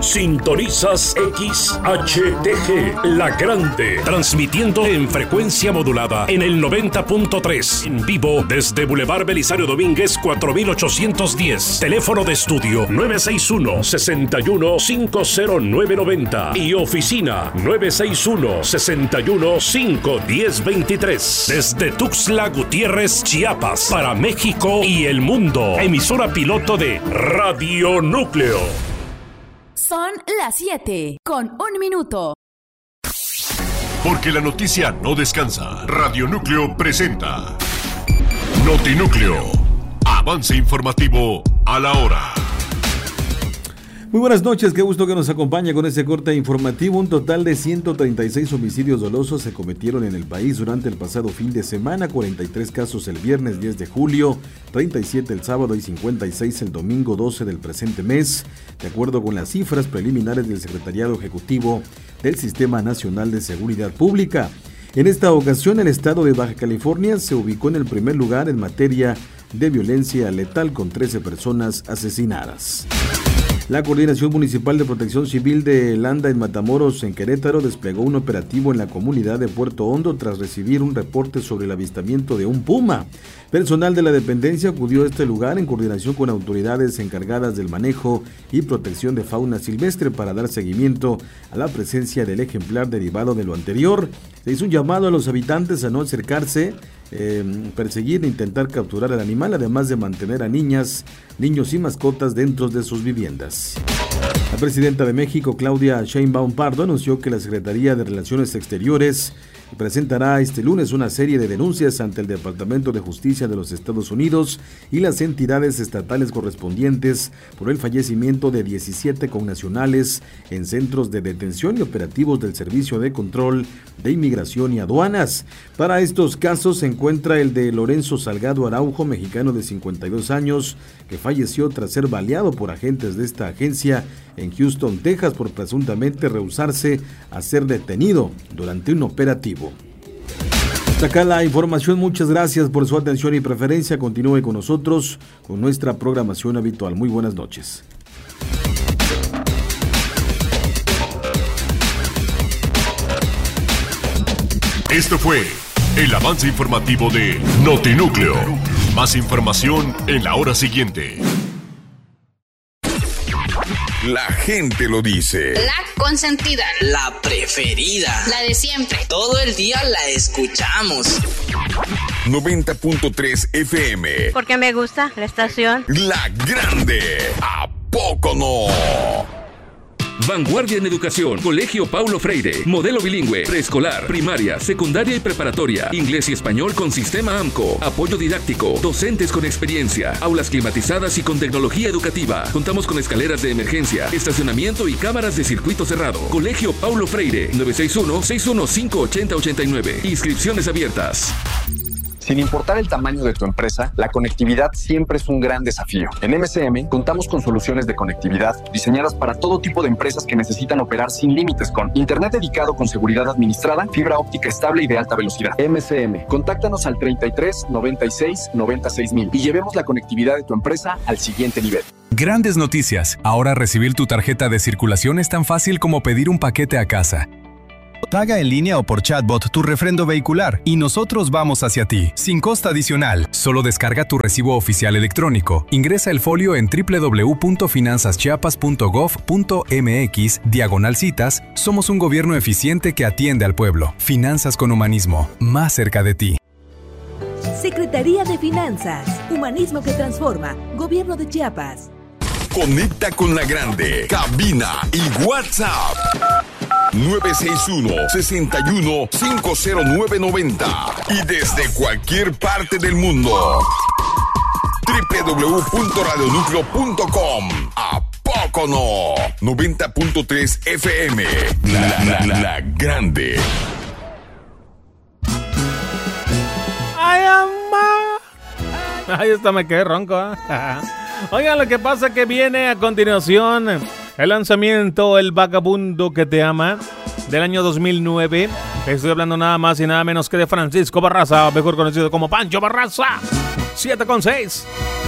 Sintonizas XHTG, La Grande, transmitiendo en frecuencia modulada en el 90.3, en vivo desde Boulevard Belisario Domínguez 4810. Teléfono de estudio 961-61-50990 y oficina 961-61-51023. Desde Tuxtla Gutiérrez, Chiapas, para México y el mundo. Emisora piloto de Radio Núcleo. Son las 7 con 1 minuto. Porque la noticia no descansa. Radio Núcleo presenta Notinúcleo. Avance informativo a la hora. Muy buenas noches, qué gusto que nos acompañe con este corte informativo. Un total de 136 homicidios dolosos se cometieron en el país durante el pasado fin de semana, 43 casos el viernes 10 de julio, 37 el sábado y 56 el domingo 12 del presente mes, de acuerdo con las cifras preliminares del Secretariado Ejecutivo del Sistema Nacional de Seguridad Pública. En esta ocasión, el estado de Baja California se ubicó en el primer lugar en materia de violencia letal, con 13 personas asesinadas. La Coordinación Municipal de Protección Civil de Landa en Matamoros, en Querétaro, desplegó un operativo en la comunidad de Puerto Hondo tras recibir un reporte sobre el avistamiento de un puma. Personal de la dependencia acudió a este lugar en coordinación con autoridades encargadas del manejo y protección de fauna silvestre para dar seguimiento a la presencia del ejemplar derivado de lo anterior. Se hizo un llamado a los habitantes a no acercarse, perseguir e intentar capturar al animal, además de mantener a niñas, niños y mascotas dentro de sus viviendas. La presidenta de México, Claudia Sheinbaum Pardo, anunció que la Secretaría de Relaciones Exteriores presentará este lunes una serie de denuncias ante el Departamento de Justicia de los Estados Unidos y las entidades estatales correspondientes por el fallecimiento de 17 connacionales en centros de detención y operativos del Servicio de Control de Inmigración y Aduanas. Para estos casos se encuentra el de Lorenzo Salgado Araujo, mexicano de 52 años, que falleció tras ser baleado por agentes de esta agencia en Houston, Texas, por presuntamente rehusarse a ser detenido durante un operativo. Hasta acá la información, muchas gracias por su atención y preferencia. Continúe con nosotros con nuestra programación habitual. Muy buenas noches. Esto fue el avance informativo de Notinúcleo. Más información en la hora siguiente. La gente lo dice. La consentida. La preferida. La de siempre. Todo el día la escuchamos. 90.3 FM. Porque me gusta la estación. La Grande. ¿A poco no? Vanguardia en Educación, Colegio Paulo Freire, modelo bilingüe, preescolar, primaria, secundaria y preparatoria, inglés y español con sistema AMCO, apoyo didáctico, docentes con experiencia, aulas climatizadas y con tecnología educativa. Contamos con escaleras de emergencia, estacionamiento y cámaras de circuito cerrado. Colegio Paulo Freire, 961-615-8089. Inscripciones abiertas. Sin importar el tamaño de tu empresa, la conectividad siempre es un gran desafío. En MCM contamos con soluciones de conectividad diseñadas para todo tipo de empresas que necesitan operar sin límites, con internet dedicado con seguridad administrada, fibra óptica estable y de alta velocidad. MCM, contáctanos al 33 96 96 mil y llevemos la conectividad de tu empresa al siguiente nivel. Grandes noticias. Ahora recibir tu tarjeta de circulación es tan fácil como pedir un paquete a casa. Paga en línea o por chatbot tu refrendo vehicular y nosotros vamos hacia ti, sin costo adicional. Solo descarga tu recibo oficial electrónico. Ingresa el folio en www.finanzaschiapas.gov.mx/citas. Somos un gobierno eficiente que atiende al pueblo. Finanzas con humanismo, más cerca de ti. Secretaría de Finanzas, Humanismo que transforma, Gobierno de Chiapas. Conecta con La Grande. Cabina y WhatsApp. 961-61-50990 y desde cualquier parte del mundo www.radionúcleo.com. ¿A poco no? 90.3 FM. La Grande. ¡Ay, mamá! Ahí está, me quedé ronco, ¿eh? Oigan, lo que pasa que viene a continuación el lanzamiento El Vagabundo que te ama del año 2009. Estoy hablando nada más y nada menos que de Francisco Barraza, mejor conocido como Pancho Barraza. 7:6.